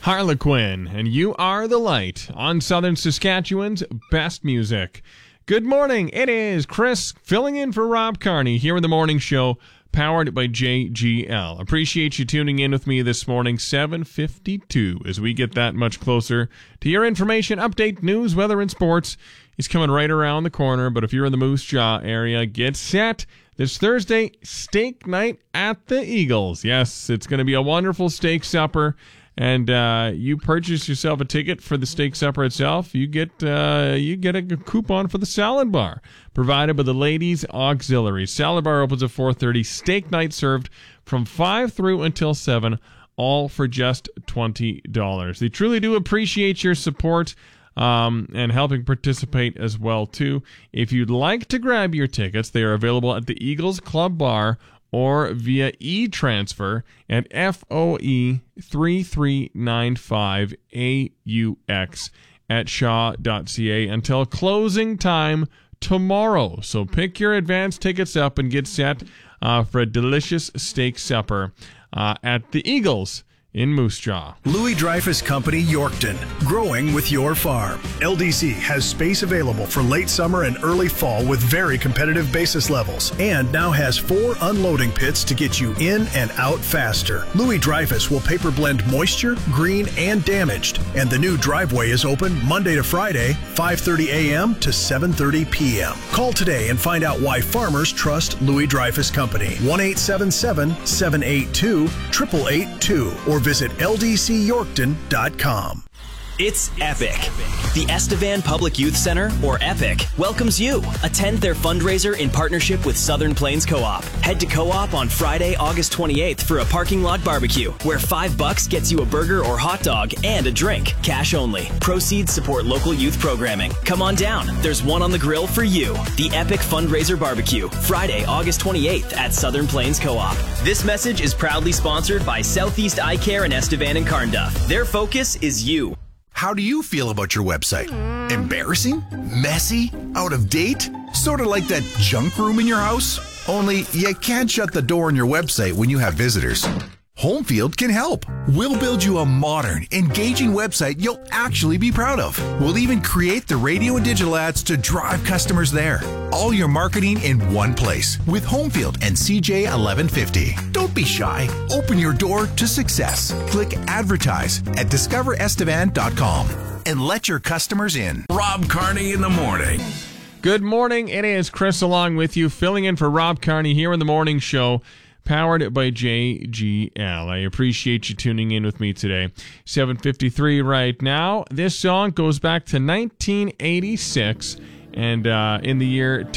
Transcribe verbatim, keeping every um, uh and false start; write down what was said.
Harlequin, and You Are the Light on Southern Saskatchewan's best music. Good morning. It is Chris filling in for Rob Carney here in the morning show, powered by J G L. Appreciate you tuning in with me this morning, seven fifty-two, as we get that much closer to your information, update, news, weather, and sports. He's coming right around the corner, but if you're in the Moose Jaw area, get set. This Thursday, steak night at the Eagles. Yes, it's going to be a wonderful steak supper, and uh, you purchase yourself a ticket for the steak supper itself. You get uh, you get a coupon for the salad bar provided by the Ladies Auxiliary. Salad bar opens at four thirty. Steak night served from five through until seven, all for just twenty dollars. They truly do appreciate your support. Um, and helping participate as well, too. If you'd like to grab your tickets, they are available at the Eagles Club Bar or via e-transfer at F O E three three nine five A U X at shaw dot c a until closing time tomorrow. So pick your advance tickets up and get set uh, for a delicious steak supper uh, at the Eagles in Moose Jaw. Louis Dreyfus Company, Yorkton. Growing with your farm. L D C has space available for late summer and early fall with very competitive basis levels, and now has four unloading pits to get you in and out faster. Louis Dreyfus will paper blend moisture, green, and damaged, and the new driveway is open Monday to Friday, five thirty a.m. to seven thirty p.m. Call today and find out why farmers trust Louis Dreyfus Company. one eight seven seven, seven eight two, eight eight eight two or visit L D C Yorkton dot com. It's Epic. The Estevan Public Youth Center, or EPIC, welcomes you. Attend their fundraiser in partnership with Southern Plains Co-op. Head to Co-op on Friday, August twenty-eighth for a parking lot barbecue, where five bucks gets you a burger or hot dog and a drink. Cash only. Proceeds support local youth programming. Come on down. There's one on the grill for you. The Epic Fundraiser Barbecue, Friday, August twenty-eighth at Southern Plains Co-op. This message is proudly sponsored by Southeast Eye Care and Estevan and Carnduff. Their focus is you. How do you feel about your website? Embarrassing? Messy? Out of date? Sort of like that junk room in your house? Only you can't shut the door on your website when you have visitors. Homefield can help. We'll build you a modern, engaging website you'll actually be proud of. We'll even create the radio and digital ads to drive customers there. All your marketing in one place with Homefield and C J eleven fifty. Don't be shy. Open your door to success. Click advertise at discover estevan dot com and let your customers in. Rob Carney in the morning. Good morning. It is Chris along with you, filling in for Rob Carney here in the morning show, powered by J G L. I appreciate you tuning in with me today. seven fifty-three right now. This song goes back to nineteen eighty-six, and uh, in the year